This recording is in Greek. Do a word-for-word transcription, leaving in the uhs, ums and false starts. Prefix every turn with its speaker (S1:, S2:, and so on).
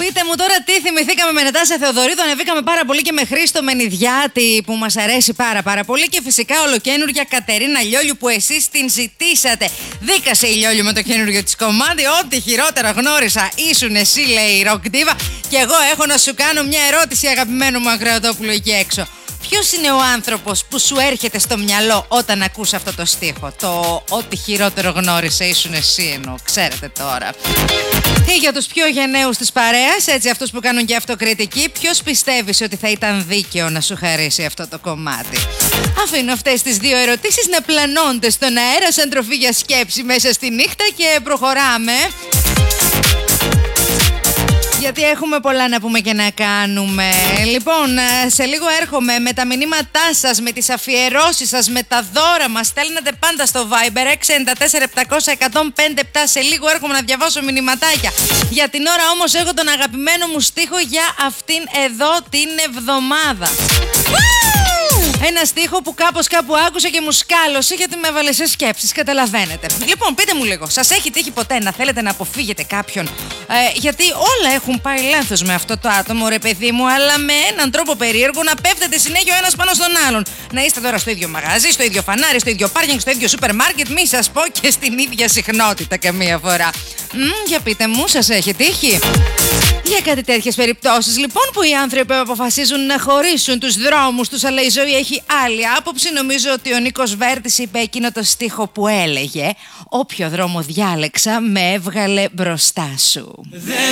S1: Πείτε μου τώρα τι θυμηθήκαμε με Νατάσα Θεοδωρίδου. Ανεβήκαμε πάρα πολύ και με Χρήστο Μενιδιάτη που μας αρέσει πάρα πάρα πολύ. Και φυσικά ολοκένουργια Κατερίνα Λιόλιου που εσείς την ζητήσατε. Δίκασε η Λιόλιου με το καινούργιο της κομμάτι. Ό,τι χειρότερο γνώρισα ήσουν εσύ, λέει η Rock Diva. Και εγώ έχω να σου κάνω μια ερώτηση, αγαπημένο μου Ακροατόπουλο εκεί έξω. Ποιος είναι ο άνθρωπος που σου έρχεται στο μυαλό όταν ακούς αυτό το στίχο? Το ό,τι χειρότερο γνώρισε ήσουν εσύ, εννοώ, ξέρετε τώρα. Και για τους πιο γενναίους της παρέας, έτσι αυτούς που κάνουν και αυτοκριτική, ποιος πιστεύεις ότι θα ήταν δίκαιο να σου χαρίσει αυτό το κομμάτι? Αφήνω αυτές τις δύο ερωτήσεις να πλανώνται στον αέρα σαν τροφή για σκέψη μέσα στη νύχτα και προχωράμε. Γιατί έχουμε πολλά να πούμε και να κάνουμε. Λοιπόν, σε λίγο έρχομαι με τα μηνύματά σας, με τις αφιερώσεις σας, με τα δώρα μας. Στέλνετε πάντα στο Viber έξι εννιά τέσσερα επτακόσια εκατόν πέντε επτά. Σε λίγο έρχομαι να διαβάσω μηνυματάκια. Για την ώρα όμως έχω τον αγαπημένο μου στίχο για αυτήν εδώ την εβδομάδα. Ένα στίχο που κάπως κάπου άκουσα και μου σκάλωσε γιατί με έβαλε σε σκέψεις, καταλαβαίνετε. Λοιπόν, πείτε μου λίγο, σας έχει τύχει ποτέ να θέλετε να αποφύγετε κάποιον? Ε, γιατί όλα έχουν πάει λάθος με αυτό το άτομο, ρε παιδί μου, αλλά με έναν τρόπο περίεργο να πέφτετε συνέχεια ο ένας πάνω στον άλλον. Να είστε τώρα στο ίδιο μαγαζί, στο ίδιο φανάρι, στο ίδιο πάρκινγκ, στο ίδιο σούπερ μάρκετ, μη σας πω και στην ίδια συχνότητα καμία φορά. Μ, για πείτε μου, σας έχει τύχει? Για κάτι τέτοιες περιπτώσεις λοιπόν που οι άνθρωποι αποφασίζουν να χωρίσουν τους δρόμους τους, αλλά η ζωή έχει άλλη άποψη, νομίζω ότι ο Νίκος Βέρτης είπε εκείνο το στίχο που έλεγε «Όποιο δρόμο διάλεξα με έβγαλε μπροστά σου».